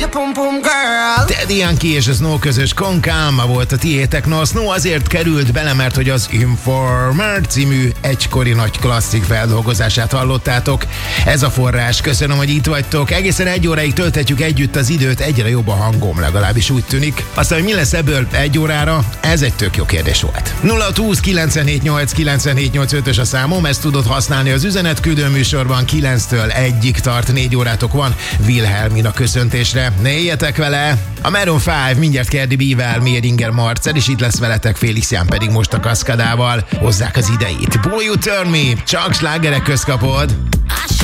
pum pum girl. Daddy Yankee és a Snow közös Concalma volt a tiétek. No, a Snow azért került bele, mert hogy az Informer című egykori nagy klasszik feldolgozását hallottátok. Ez a forrás. Köszönöm, hogy itt vagytok. Egészen 1 óráig tölthetjük együtt az időt, egyre jobb a hangom, legalábbis úgy tűnik. Aztán, hogy mi lesz ebből 1 órára, ez egy tök jó kérdés volt. 0620 978 978 a számom, ezt tudod használni az üzenetküldő műsorban, 9-től 1-ig tart, 4 órátok van Wilhelmin a köszöntésre. Ne éljetek vele! A Maroon 5 mindjárt Cardi B-vel, Méringer Marcel, és itt lesz veletek, Félix Ján pedig most a Kaszkadával. Hozzák az ideit. Boy You Turn Me, csak slágerek közt kapod.